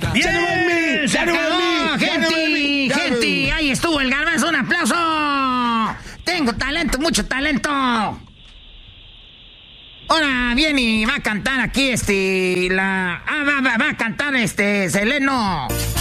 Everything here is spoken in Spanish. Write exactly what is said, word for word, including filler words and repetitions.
¡Bien! ¡Ya no va en mí! ¡Se ¡Ya no va en acabó, mí! ¡Ya no va en mí! gente! ¡Ya no va en ¡Gente! mí! ¡Ahí estuvo el Garbanzo! ¡Un aplauso! Tengo talento, mucho talento. Ahora viene y va a cantar aquí este... la... Ah, va, va, va a cantar este... Seleno.